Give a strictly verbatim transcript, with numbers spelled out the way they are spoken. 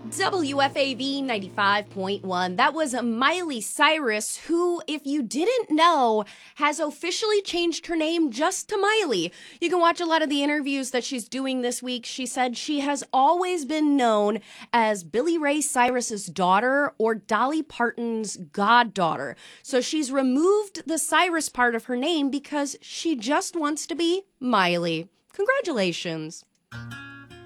W F A V ninety-five point one. That was Miley Cyrus, who, if you didn't know, has officially changed her name just to Miley. You can watch a lot of the interviews that she's doing this week. She said she has always been known as Billy Ray Cyrus's daughter or Dolly Parton's goddaughter. So she's removed the Cyrus part of her name because she just wants to be Miley. Congratulations.